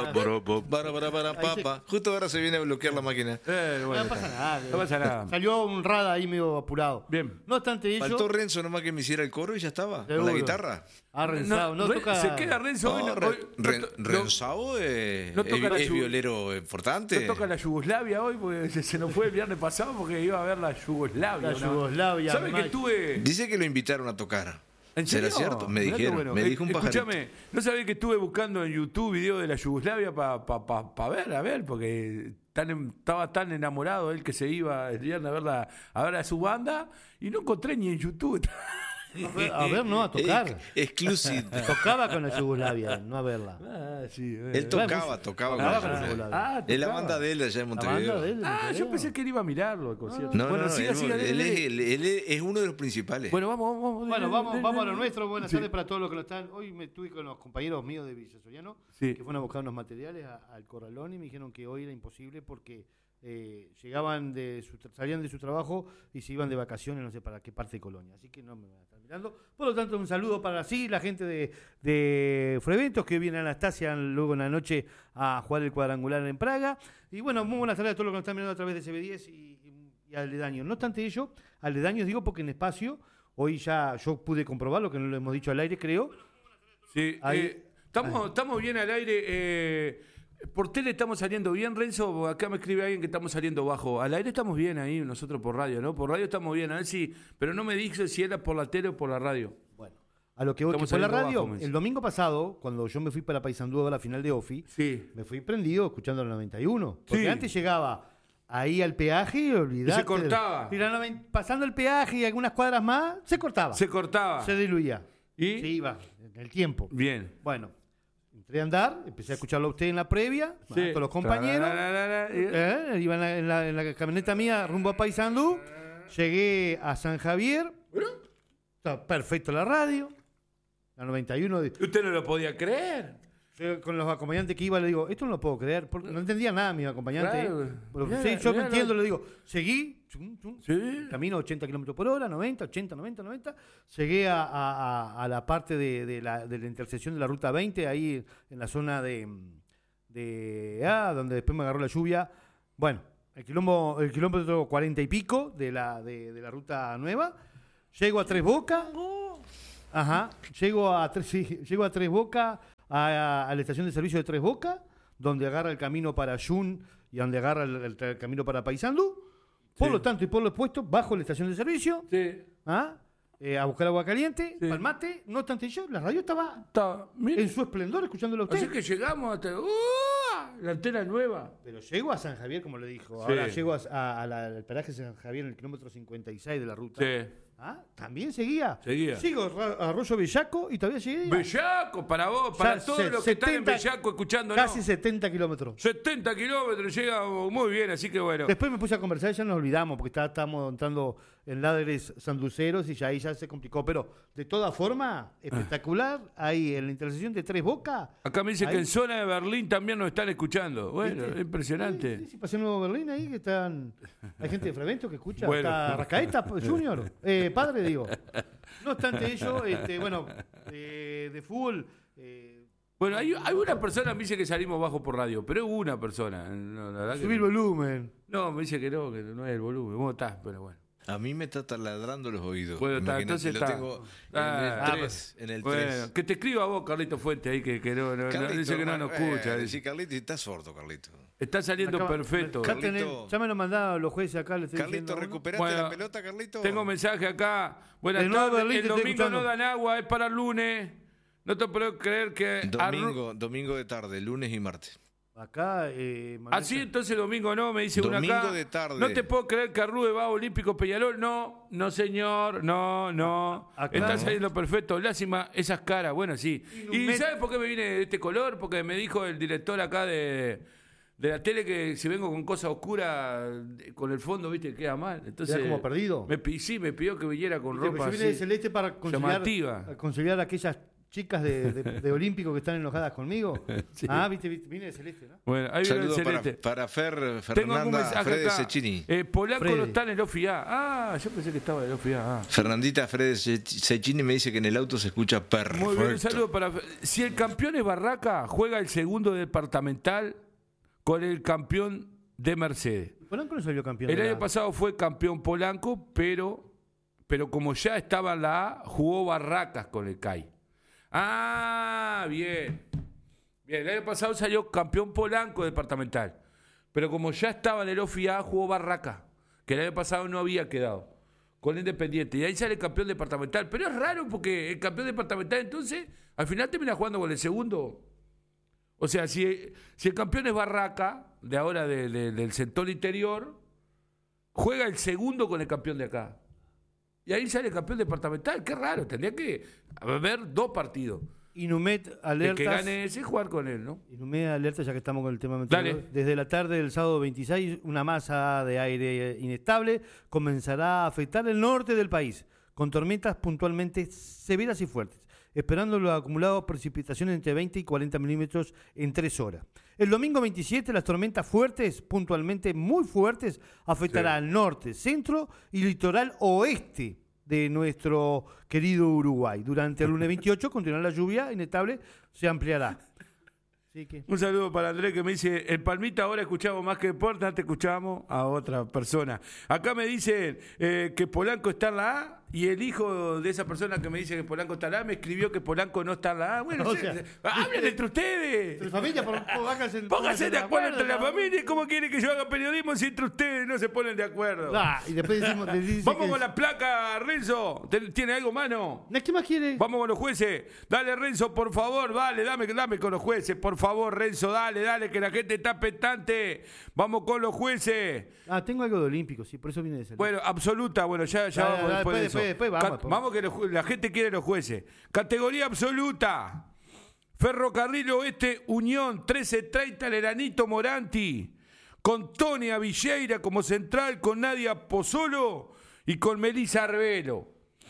Justo ahora se viene a bloquear la máquina. Bueno, No pasa nada. no pasa nada. Salió un rada ahí medio apurado. Bien. No obstante ello, Faltó Renzo nomás que me hiciera el coro y ya estaba. Con la Seguro. guitarra. ha renzado. No, toca. Se queda Renzo hoy. Renzao no toca la es violero importante. No toca la Yugoslavia hoy porque se nos fue el viernes pasado porque iba a ver la Yugoslavia. La Yugoslavia, ¿Sabes que Mike. tuve? Dice que lo invitaron a tocar. ¿En serio? ¿Será cierto? Me Mirá qué dijeron. bueno. Me dijo un pajarito. Escúchame, ¿no sabés que estuve buscando en YouTube videos de la Yugoslavia para ver, porque estaba tan enamorado él que se iba el viernes a ver a su banda y no encontré ni en YouTube. A ver, no, a tocar. Exclusive. Tocaba con la Yugoslavia, no a verla. Ah, sí, Él tocaba Tocaba con la con la Yugoslavia. Yugoslavia. Es la banda de él allá en La banda de Montevideo. él de yo Montevideo. pensé que él iba a mirarlo al concierto. No, bueno, no, siga, siga, él dele. es uno de los principales. Bueno, vamos. Bueno, vamos a lo nuestro. Buenas Sí. tardes para todos los que nos están. Hoy me estuve con los compañeros míos de Villa Soriano, Sí. que fueron a buscar unos materiales al Corralón y me dijeron que hoy era imposible porque salían de su trabajo y se iban de vacaciones, no sé para qué parte de Colonia. Así que no me van a estar mirando. Por lo tanto, un saludo para la gente de Freventos que viene a Anastasia luego en la noche a jugar el cuadrangular en Praga. Y bueno, muy buenas tardes a todos los que nos están mirando a través de CB10 y aledaños. No obstante ello, aledaños digo porque en espacio, hoy ya yo pude comprobarlo, que no lo hemos dicho al aire, creo. Sí, Ahí- estamos bien al aire. Por tele estamos saliendo bien, Renzo. Acá me escribe alguien que estamos saliendo bajo. Al aire estamos bien ahí, nosotros por radio, ¿no? Por radio estamos bien, a ver si. Pero no me dice si era por la tele o por la radio. Bueno, a lo que voy, que Estamos fue la saliendo radio, abajo, me dice. el domingo pasado, cuando yo me fui para Paysandú a la final de OFI, Sí. me fui prendido escuchando el 91. Porque Sí. antes llegaba ahí al peaje y olvidate. Y se cortaba. Pasando el peaje y algunas cuadras más, se cortaba. Se cortaba. Se diluía. ¿Y? Se iba en el tiempo. Bien. Bueno, entré a andar, empecé a escucharlo a usted en la previa, Sí. con los compañeros. Iban en la camioneta mía rumbo a Paysandú. Llegué a San Javier. Está perfecto la radio. La 91. Usted no lo podía creer. Yo con los acompañantes que iba le digo, esto no lo puedo creer, porque no entendía nada mi acompañante. Claro. Pero Mirá, sí, yo mirá, me entiendo, le digo, seguí, Sí. camino 80 kilómetros por hora, 90, 80, 90, 90. Llegué a la parte de la intersección de la ruta 20, ahí en la zona de donde después me agarró la lluvia. Bueno, el kilómetro 40 y pico de la ruta nueva. Llego a Tres Bocas. Ajá. Llego a Tres Bocas, a la estación de servicio de Tres Bocas, donde agarra el camino para Yun y donde agarra el camino para Paysandú. Por Sí. lo tanto y por lo expuesto, bajo la estación de servicio, Sí. a buscar agua caliente, Sí. palmate. No obstante yo, la radio estaba Mire. en su esplendor escuchándolo a usted. Así que llegamos hasta. La antena nueva. Pero llego a San Javier, como le dijo. Sí. Ahora llego al paraje San Javier en el kilómetro 56 de la ruta. Sí. También seguía. Seguía. Sigo a Arroyo Bellaco y todavía llegué. Bellaco, para vos, para Ya, todos los que están en Bellaco escuchando. Casi 70 kilómetros. 70 kilómetros, llega muy bien, así que bueno. Después me puse a conversar y ya nos olvidamos porque estábamos entrando en ladres sanduceros y ya ahí ya se complicó. Pero de toda forma, espectacular. Ahí en la intersección de Tres Bocas. Acá me dice ahí- que en zona de Berlín también nos están escuchando. Bueno, ¿Viste? impresionante. Sí, pasé en Nuevo Berlín ahí que están. Hay gente de Frevento que escucha. Bueno. Está Rascaeta Junior. Padre, digo. No obstante ello, de fútbol. Bueno, hay una persona me dice que salimos bajo por radio, pero hubo una persona. No, la verdad que Subir no. volumen. No, me dice que no es el volumen. ¿Cómo estás? Pero bueno. A mí me está taladrando los oídos. Bueno, está, Imagínate, entonces lo está. tengo Ah, en el 3. En el 3. Bueno, que te escriba a vos, Carlito Fuente, ahí que no, dice que no nos escucha. Sí, Carlito, está sordo, Carlito. Está saliendo Acá- perfecto. acá Carlito. ya me lo mandaron los jueces acá. Le estoy Carlito, diciendo, ¿no? ¿recuperaste Bueno, la pelota, Carlito? Tengo mensaje acá. Buenas De Nuevo tardes. Berlín El te estoy domingo escuchando. no dan agua, es para el lunes. No te puedo creer que. Domingo de tarde, lunes y martes. Acá. Así entonces domingo no, me dice una acá. Domingo de tarde. No te puedo creer que Arrue va a Olímpico Peñarol. No, señor, no. Acá Está no. saliendo perfecto. Lástima esas caras, bueno, sí. Y ¿Y sabes por qué me viene de este color? Porque me dijo el director acá de la tele que si vengo con cosa oscura con el fondo, viste, queda mal. Entonces, Queda como perdido. Sí, me pidió que viniera con Viste, ropa yo vine de así. celeste para llamativa. conciliar aquellas chicas de Olímpico que están enojadas conmigo. Sí. Ah, viste, viene de Celeste, ¿no? Bueno, ahí viene el Saludos celeste. para Tengo algún Fernanda mensaje Fede acá. Cecchini. Polanco Fede. no está en el OFIA. Ah, yo pensé que estaba en el OFIA. Fernandita Fede Cecchini me dice que en el auto se escucha perfecto. Muy bien, un saludo para... Si el campeón es Barraca, juega el segundo departamental con el campeón de Mercedes. Polanco no salió campeón. El de la- año pasado fue campeón Polanco, pero como ya estaba en la A, jugó Barracas con el CAI. Ah, bien. Bien, el año pasado salió campeón Polanco departamental. Pero como ya estaba en el OFIA, jugó Barraca, que el año pasado no había quedado, con Independiente. Y ahí sale campeón departamental. Pero es raro porque el campeón departamental entonces, al final termina jugando con el segundo. O sea, si el campeón es Barraca, de ahora del sector interior, juega el segundo con el campeón de acá. Y ahí sale el campeón departamental. Qué raro, tendría que haber 2 partidos. Inumet El alertas. que gane ese, jugar con él, ¿no? Inumet alerta, ya que estamos con el tema Dale. meteorológico. Desde la tarde del sábado 26, una masa de aire inestable comenzará a afectar el norte del país, con tormentas puntualmente severas y fuertes, esperando los acumulados precipitaciones entre 20 y 40 milímetros en 3 horas. El domingo 27, las tormentas fuertes, puntualmente muy fuertes, afectarán al norte, centro y litoral oeste de nuestro querido Uruguay. Durante el lunes 28 continuará la lluvia inestable, se ampliará. Así que... Un saludo para Andrés que me dice, el Palmita ahora escuchamos más que deporte, antes escuchábamos a otra persona. Acá me dicen que Polanco está en la A y el hijo de esa persona que me dice que Polanco está en la A me escribió que Polanco no está en la A. Bueno, O sea, hablen entre ustedes. Entre familia, Pónganse de acuerdo entre la familia. ¿Cómo quieren que yo haga periodismo si entre ustedes no se ponen de acuerdo? Ah, y después decimos... Vamos con la placa, Renzo. ¿Tiene algo, mano? ¿Qué más quiere? Vamos con los jueces. Dale, Renzo, por favor, dale, dame con los jueces. Por favor, Renzo, dale, que la gente está expectante. Vamos con los jueces. Ah, tengo algo de Olímpico, sí, por eso viene de salir. Bueno, absoluta, bueno, ya vamos después de eso. después vamos, después. Vamos que la gente quiere los jueces. Categoría absoluta. Ferrocarril Oeste Unión 1330 Leranito Moranti. Con Tonia Villeira como central, con Nadia Pozzolo y con Melissa Arbelo.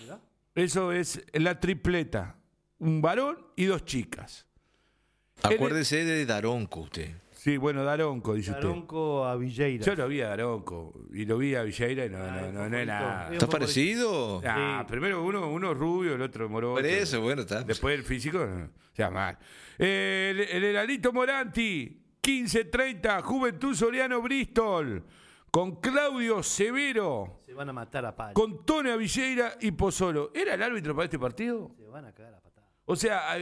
Eso es la tripleta. Un varón y 2 chicas. Acuérdese de Daronco usted. Sí, bueno, Daronco, dice Daronco a Villeira. usted. Yo lo vi a Daronco y lo vi a Villeira y no es nada. ¿Está parecido? Ah, primero uno rubio, el otro morocho. Por eso, bueno, está. Después el físico, no, o sea, mal. El Elalito Moranti, 15:30, Juventud Soriano Bristol, con Claudio Severo, Se van a matar a palo. con Tonia Villeira y Pozzolo. ¿Era el árbitro para este partido? Se van a cagar a patada. O sea,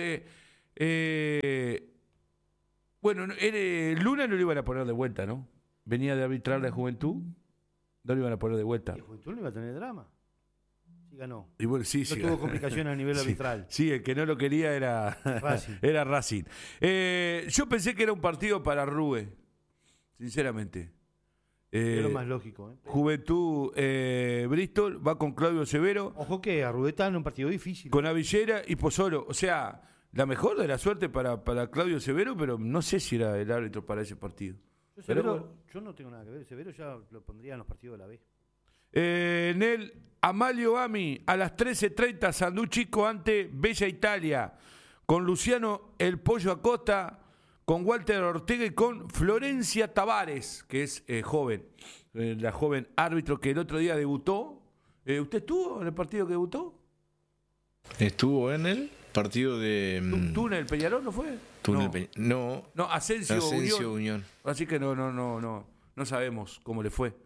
bueno, Luna no lo iban a poner de vuelta, ¿no? Venía de arbitrar la Juventud, no lo iban a poner de vuelta. Y Juventud no iba a tener drama. Sí ganó. Y bueno, sí, No sí. tuvo complicaciones a nivel Sí, arbitral. Sí, el que no lo quería era Racing. era Racing. Yo pensé que era un partido para Rubén, sinceramente. Es lo más lógico. Juventud Bristol va con Claudio Severo, Ojo que a Rubén está en un partido difícil. con Avillera y Pozzolo. O sea, la mejor de la suerte para Claudio Severo, pero no sé si era el árbitro para ese partido. Yo no tengo nada que ver. Severo ya lo pondría en los partidos de la B. En el Amalio Ami, a las 13:30, Sandú Chico ante Bella Italia, con Luciano El Pollo Acosta, con Walter Ortega y con Florencia Tavares, que es joven, la joven árbitro que el otro día debutó. ¿Usted estuvo en el partido que debutó? ¿Estuvo en el partido de ¿Túnel Peñarol no fue? Túnel No. No, No, Asensio Unión. Unión. Así que no sabemos cómo le fue.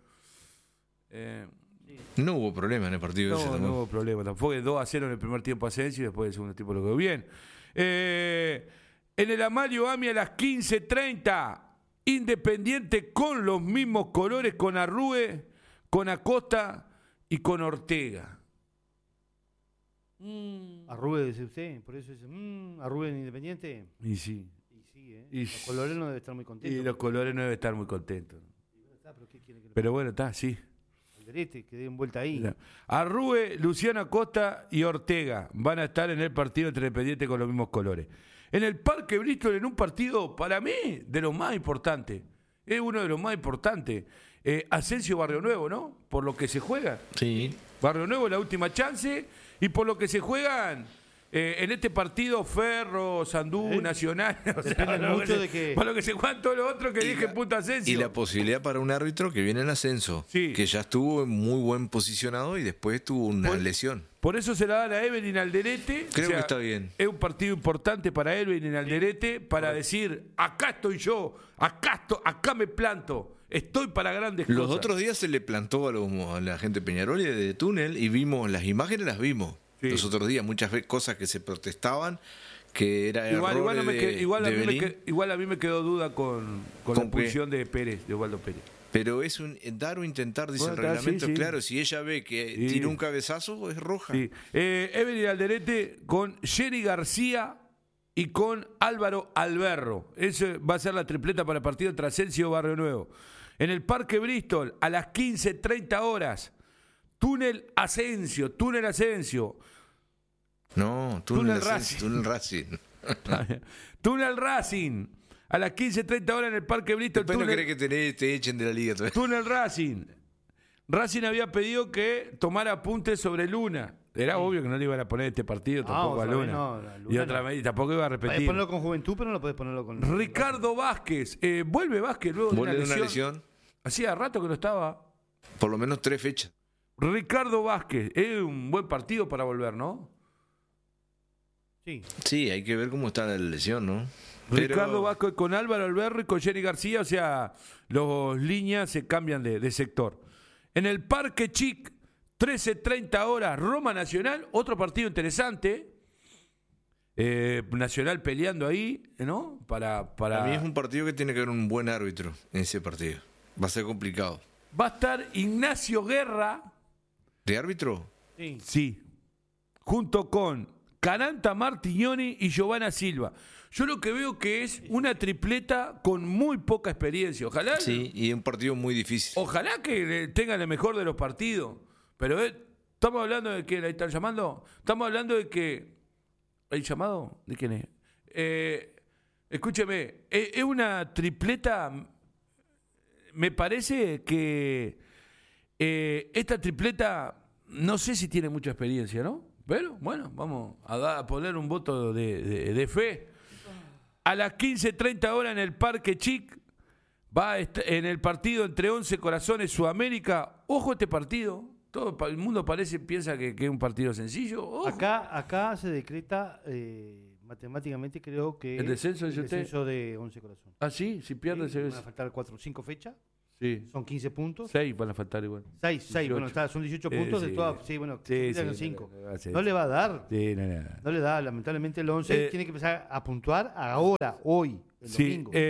No hubo problema en el partido ese No tampoco. hubo problema. Tampoco 2-0 en el primer tiempo Asensio y después el segundo tiempo lo quedó bien. En el Amalio Ami a las 15:30, Independiente con los mismos colores, con Arrue, con Acosta y con Ortega. A Rubén, dice usted. Por eso dice, a Rubén Independiente. Y sí. Y sí, ¿eh? Y Los colores no deben estar muy contentos. Y los colores no deben estar muy contentos. ¿Pero qué quiere que le Pero bueno, está, sí. Alderete, que den vuelta ahí? Arrue, Luciano Acosta y Ortega van a estar en el partido entre Independiente con los mismos colores. En el Parque Bristol, en un partido, para mí, de los más importantes. Es uno de los más importantes. Asensio Barrio Nuevo, ¿no? Por lo que se juega. Sí. Barrio Nuevo, la última chance. Y por lo que se juegan En este partido, Ferro, Sandú, Nacional. Depende mucho de que. Para lo que se juegan todos los otros que dije, punto Asensio. Y la posibilidad para un árbitro que viene en ascenso, Sí. que ya estuvo muy buen posicionado y después tuvo una lesión. Por eso se la dan a Evelyn Alderete. Creo que está bien. Es un partido importante para Evelyn Alderete para decir, acá estoy yo, acá me planto, estoy para grandes Los cosas. otros días se le plantó a la gente de Peñarol y de Túnel y vimos las imágenes, las vimos. Sí. Los otros días, muchas cosas que se protestaban, que era Igual errores a mí me quedó duda con la ¿Con qué? expulsión de Pérez, de Osvaldo Pérez. Pero es un dar o intentar, dice Bueno, el reglamento. sí. Claro, si ella ve que Sí. tiró un cabezazo, es roja. Sí. Evelyn Alderete con Jerry García y con Álvaro Alberro. Esa va a ser la tripleta para el partido entre Asensio y Barrio Nuevo. En el Parque Bristol, a las 15:30 horas, Túnel Asensio. No, Túnel Túnel Racing. Túnel Racing. A las 15:30 horas en el Parque Bristol. Después no querés que te echen de la liga todavía. Túnel Racing. Racing había pedido que tomara apuntes sobre Luna. Era obvio que no le iban a poner este partido tampoco a otra vez Luna. no, la Luna Y otra no. vez, y tampoco iba a Podés repetir. ponerlo con Juventud, pero no lo podés ponerlo con. Vuelve Vázquez luego de Vuelve de una una lesión. lesión, Hacía rato que no estaba. por lo menos 3 fechas. Ricardo Vázquez. Es un buen partido para volver, ¿no? Sí. Sí, hay que ver cómo está la lesión, ¿no? Pero- Ricardo Vázquez con Álvaro Alberro y con Jerry García. O sea, los líneas se cambian de sector. En el Parque Chic, 13:30 horas, Roma Nacional. Otro partido interesante. Nacional peleando ahí, ¿no? Para... Para mí es un partido que tiene que haber un buen árbitro en ese partido. Va a ser complicado. Va a estar Ignacio Guerra. ¿De árbitro? Sí. Sí. Junto con Caranta Martignoni y Giovanna Silva. Yo lo que veo que es una tripleta con muy poca experiencia. Ojalá, Sí, y es un partido muy difícil. ojalá que tengan el mejor de los partidos. Pero estamos hablando de que, ¿la están llamando? Estamos hablando de que... ¿Hay llamado? ¿De quién es? Escúcheme, es una tripleta... Me parece que esta tripleta, no sé si tiene mucha experiencia, ¿no? Pero bueno, vamos a poner un voto de fe. A las 15:30 horas en el Parque Chic, va en el partido entre 11 Corazones Sudamérica. Ojo este partido. Todo el mundo piensa que es un partido sencillo. Ojo. Acá se decreta matemáticamente, creo que. ¿El descenso, dice el usted? descenso de 11 Corazones. Ah, sí, si pierde Sí, se van a faltar 4 o 5 fechas. Sí. Son 15 puntos. 6 van a faltar igual. 6, bueno, 18. son 18 puntos Sí. de todas. Sí, bueno, Sí, quedan sí, 5. sí. No le va a dar. Sí, no. No le da, lamentablemente el 11 tiene que empezar a puntuar ahora, hoy, el Sí, domingo.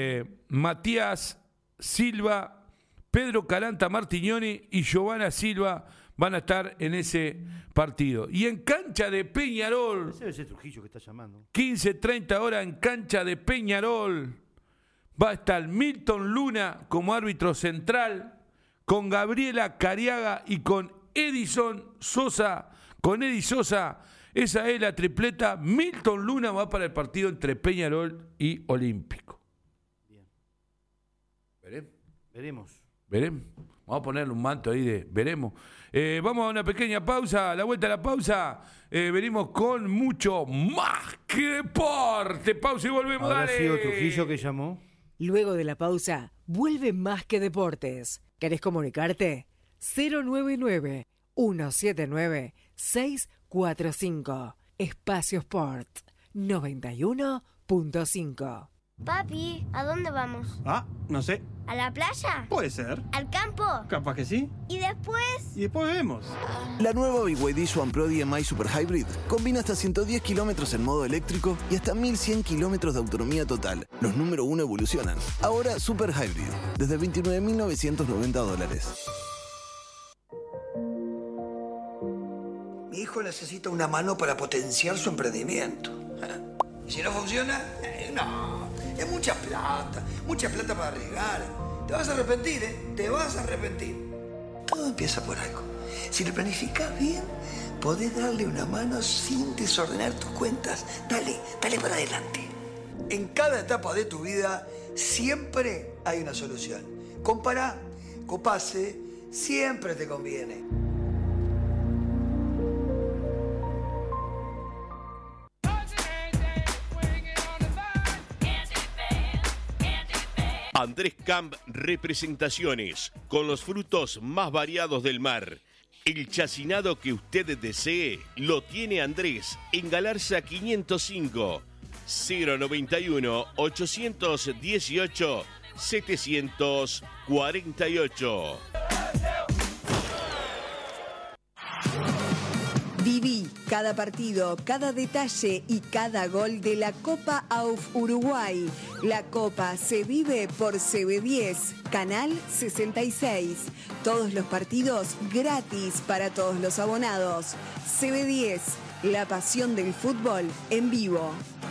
Matías Silva, Pedro Caranta Martignoni y Giovanna Silva van a estar en ese partido. Y en cancha de Peñarol, Ese debe ser Trujillo que está llamando. 15:30 horas en cancha de Peñarol, va a estar Milton Luna como árbitro central, con Gabriela Cariaga y con Edison Sosa. Con Edi Sosa, esa es la tripleta. Milton Luna va para el partido entre Peñarol y Olímpico. Bien. Veremos. Veremos. Vamos a ponerle un manto ahí de veremos. Vamos a una pequeña pausa. A la vuelta a la pausa venimos con mucho más que deporte. Pausa y volvemos. ¿Habrá Dale. sido Trujillo que llamó? Luego de la pausa, vuelve Más que Deportes. ¿Querés comunicarte? 099-179-645. Espacio Sport 91.5. Papi, ¿a dónde vamos? Ah, no sé. ¿A la playa? Puede ser. ¿Al campo? Capaz que sí. ¿Y después? Y después vemos. La nueva BYD Swan Pro DMI Super Hybrid combina hasta 110 kilómetros en modo eléctrico y hasta 1100 kilómetros de autonomía total. Los número 1 evolucionan. Ahora Super Hybrid, desde $29.990. Mi hijo necesita una mano para potenciar su emprendimiento. Y si no funciona, no. Es mucha plata para arriesgar. Te vas a arrepentir, ¿eh? Te vas a arrepentir. Todo empieza por algo. Si lo planificas bien, podés darle una mano sin desordenar tus cuentas. Dale para adelante. En cada etapa de tu vida siempre hay una solución. Compará, Copase, siempre te conviene. Andrés Camp Representaciones, con los frutos más variados del mar. El chacinado que usted desee lo tiene Andrés en Galarza 505, 091 818 748. Viví cada partido, cada detalle y cada gol de la Copa AUF Uruguay. La Copa se vive por CB10, Canal 66. Todos los partidos gratis para todos los abonados. CB10, la pasión del fútbol en vivo.